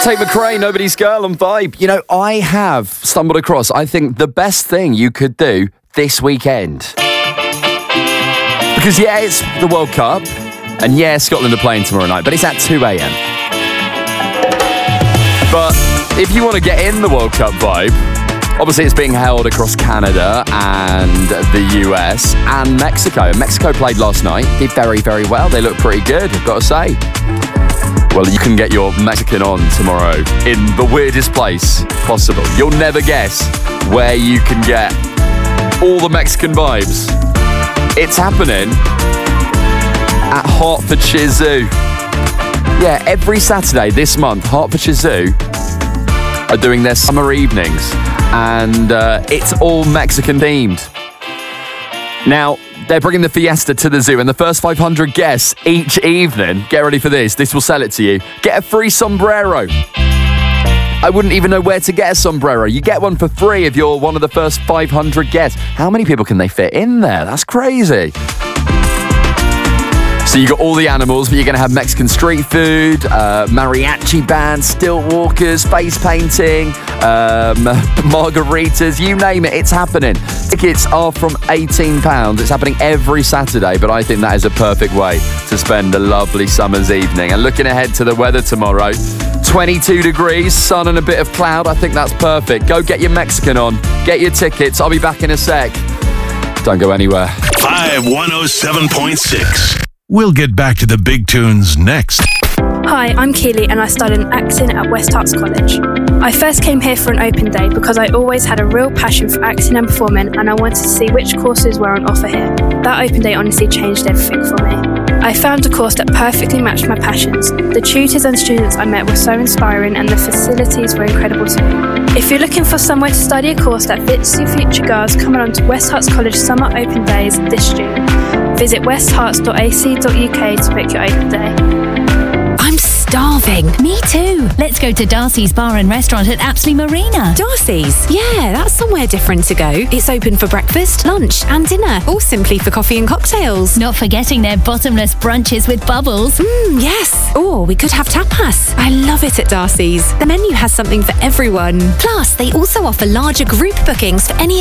Tate McRae, Nobody's Girl on Vibe. You know, I have stumbled across, I think, the best thing you could do this weekend. Because, yeah, it's the World Cup. And, yeah, Scotland are playing tomorrow night. But it's at 2 a.m. But if you want to get in the World Cup vibe, obviously it's being held across Canada and the US and Mexico. Mexico played last night. Did very, very well. They look pretty good, I've got to say. Well, you can get your Mexican on tomorrow in the weirdest place possible. You'll never guess where you can get all the Mexican vibes. It's happening at Hertfordshire Zoo. Yeah, every Saturday this month, Hertfordshire Zoo are doing their summer evenings, and it's all Mexican themed. Now, they're bringing the fiesta to the zoo, and the first 500 guests each evening, get ready for this will sell it to you, get a free sombrero. I wouldn't even know where to get a sombrero. You get one for free if you're one of the first 500 guests. How many people can they fit in there? That's crazy. So you got all the animals, but you're going to have Mexican street food, mariachi bands, stilt walkers, face painting, margaritas, you name it, it's happening. Tickets are from £18. It's happening every Saturday, but I think that is a perfect way to spend a lovely summer's evening. And looking ahead to the weather tomorrow, 22 degrees, sun and a bit of cloud. I think that's perfect. Go get your Mexican on, get your tickets. I'll be back in a sec. Don't go anywhere. Vibe 107.6. We'll get back to the big tunes next. Hi, I'm Keely and I studied acting at West Herts College. I first came here for an open day because I always had a real passion for acting and performing, and I wanted to see which courses were on offer here. That open day honestly changed everything for me. I found a course that perfectly matched my passions. The tutors and students I met were so inspiring and the facilities were incredible too. If you're looking for somewhere to study a course that fits your future goals, come along to West Herts College Summer Open Days this June. Visit westherts.ac.uk to book your open day. I'm starving. Me too. Let's go to Darcy's Bar and Restaurant at Apsley Marina. Darcy's? Yeah, that's somewhere different to go. It's open for breakfast, lunch and dinner, or simply for coffee and cocktails. Not forgetting their bottomless brunches with bubbles. Yes. Or we could have tapas. I love it at Darcy's. The menu has something for everyone. Plus, they also offer larger group bookings for any